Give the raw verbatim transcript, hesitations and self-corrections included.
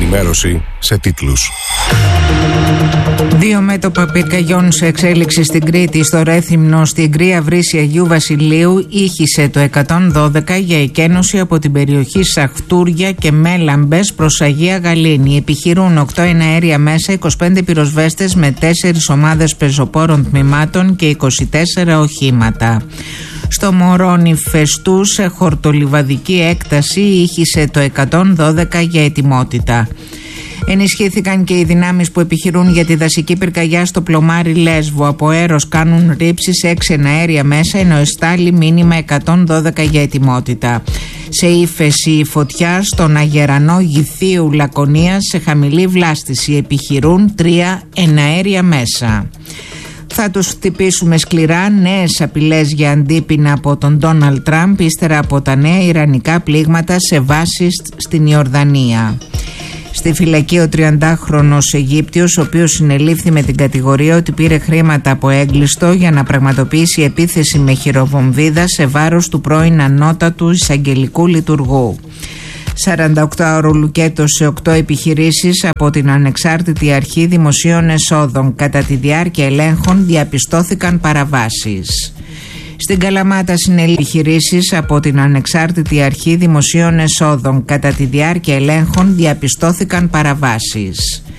ενημέρωση σε τίτλους. Δύο μέτωπα πυρκαγιών σε εξέλιξη στην Κρήτη. Στο Ρέθυμνο, στην Κρία Βρύση Αγίου Βασιλείου, ήχησε το εκατόν δώδεκα για εκένωση από την περιοχή Σαχτούρια και Μέλαμπες προς Αγία Γαλήνη. Επιχειρούν οκτώ εναέρια μέσα, είκοσι πέντε πυροσβέστες με τέσσερις ομάδες πεζοπόρων τμήματων και είκοσι τέσσερα οχήματα. Στο Μωρόνι Φεστού, σε χορτολιβαδική έκταση, ήχησε το εκατόν δώδεκα για ετοιμότητα. Ενισχύθηκαν και οι δυνάμεις που επιχειρούν για τη δασική πυρκαγιά στο Πλωμάρι Λέσβο. Από αέρος κάνουν ρήψεις έξι εναέρια μέσα, ενώ εστάλει μήνυμα εκατόν δώδεκα για ετοιμότητα. Σε ύφεση η φωτιά στον Αγερανό Γηθίου Λακωνίας, σε χαμηλή βλάστηση, επιχειρούν τρία εναέρια μέσα. Θα τους χτυπήσουμε σκληρά, νέες απειλές για αντίπεινα από τον Ντόναλντ Τραμπ ύστερα από τα νέα ιρανικά πλήγματα σε βάσεις στην Ιορδανία. Στη φυλακή ο τριαντάχρονος Αιγύπτιος, ο οποίος συνελήφθη με την κατηγορία ότι πήρε χρήματα από έγκλειστο για να πραγματοποιήσει επίθεση με χειροβομβίδα σε βάρος του πρώην ανώτατου εισαγγελικού λειτουργού. σαρανταοκτάωρο λουκέτο σε οκτώ επιχειρήσεις από την Ανεξάρτητη Αρχή Δημοσίων Εσόδων. Κατά τη διάρκεια ελέγχων διαπιστώθηκαν παραβάσεις. Στην Καλαμάτα συνελήφθη επιχειρήσεις από την Ανεξάρτητη Αρχή Δημοσίων Εσόδων. Κατά τη διάρκεια ελέγχων διαπιστώθηκαν παραβάσεις.